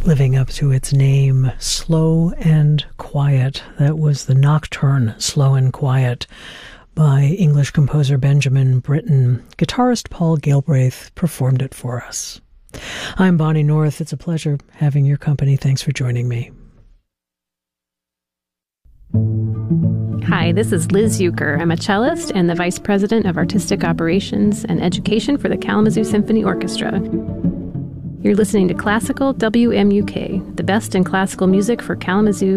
living up to its name, Slow and Quiet. That was the Nocturne, Slow and Quiet, by English composer Benjamin Britten. Guitarist Paul Galbraith performed it for us. I'm Bonnie North. It's a pleasure having your company. Thanks for joining me. Hi, this is Liz Euchre. I'm a cellist and the Vice President of Artistic Operations and Education for the Kalamazoo Symphony Orchestra. You're listening to Classical WMUK, the best in classical music for Kalamazoo